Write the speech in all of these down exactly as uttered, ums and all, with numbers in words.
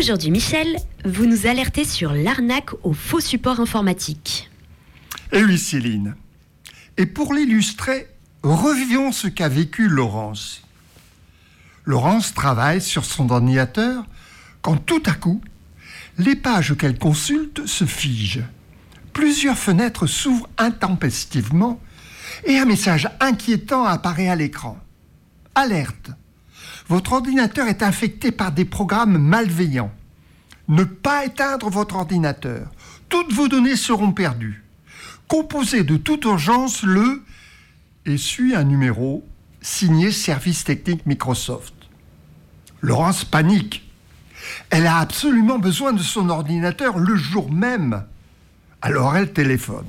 Aujourd'hui, Michel, vous nous alertez sur l'arnaque aux faux supports informatiques. Eh oui, Céline. Et pour l'illustrer, revivons ce qu'a vécu Laurence. Laurence travaille sur son ordinateur quand tout à coup, les pages qu'elle consulte se figent. Plusieurs fenêtres s'ouvrent intempestivement et un message inquiétant apparaît à l'écran. Alerte! Votre ordinateur est infecté par des programmes malveillants. Ne pas éteindre votre ordinateur. Toutes vos données seront perdues. Composez de toute urgence le et suit un numéro signé Service technique Microsoft. Laurence panique. Elle a absolument besoin de son ordinateur le jour même. Alors elle téléphone.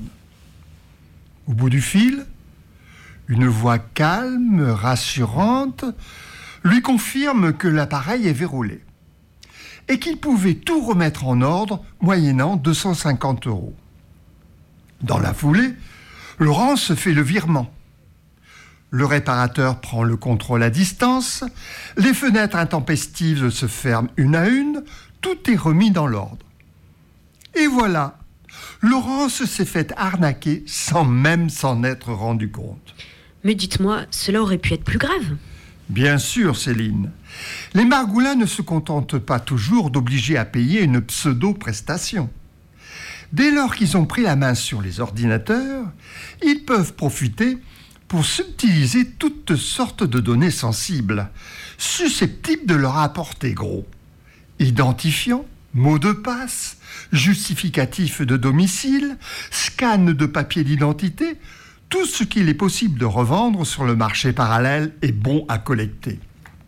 Au bout du fil, une voix calme, rassurante, lui confirme que l'appareil est verrouillé et qu'il pouvait tout remettre en ordre moyennant deux cent cinquante euros. Dans la foulée, Laurence fait le virement. Le réparateur prend le contrôle à distance, les fenêtres intempestives se ferment une à une, tout est remis dans l'ordre. Et voilà, Laurence s'est fait arnaquer sans même s'en être rendu compte. Mais dites-moi, cela aurait pu être plus grave. Bien sûr, Céline. Les margoulins ne se contentent pas toujours d'obliger à payer une pseudo-prestation. Dès lors qu'ils ont pris la main sur les ordinateurs, ils peuvent profiter pour subtiliser toutes sortes de données sensibles, susceptibles de leur apporter gros. Identifiants, mots de passe, justificatifs de domicile, scan de papier d'identité, tout ce qu'il est possible de revendre sur le marché parallèle est bon à collecter.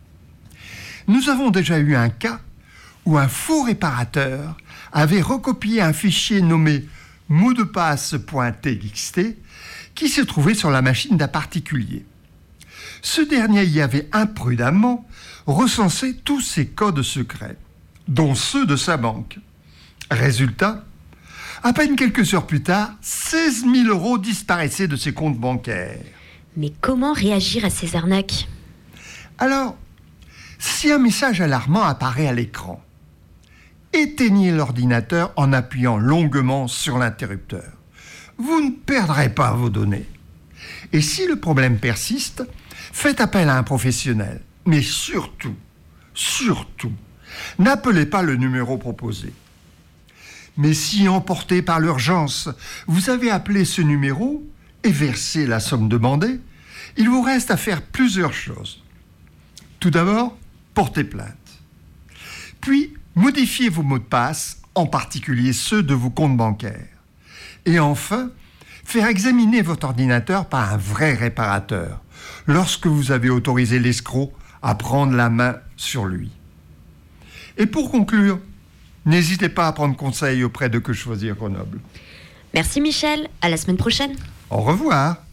Nous avons déjà eu un cas où un faux réparateur avait recopié un fichier nommé mot de passe.txt qui se trouvait sur la machine d'un particulier. Ce dernier y avait imprudemment recensé tous ses codes secrets, dont ceux de sa banque. Résultat, à peine quelques heures plus tard, seize mille euros disparaissaient de ses comptes bancaires. Mais comment réagir à ces arnaques ? Alors, si un message alarmant apparaît à l'écran, éteignez l'ordinateur en appuyant longuement sur l'interrupteur. Vous ne perdrez pas vos données. Et si le problème persiste, faites appel à un professionnel. Mais surtout, surtout, n'appelez pas le numéro proposé. Mais si, emporté par l'urgence, vous avez appelé ce numéro et versé la somme demandée, il vous reste à faire plusieurs choses. Tout d'abord, portez plainte. Puis, modifiez vos mots de passe, en particulier ceux de vos comptes bancaires. Et enfin, faire examiner votre ordinateur par un vrai réparateur, lorsque vous avez autorisé l'escroc à prendre la main sur lui. Et pour conclure, n'hésitez pas à prendre conseil auprès de Que Choisir Grenoble. Merci Michel, à la semaine prochaine. Au revoir.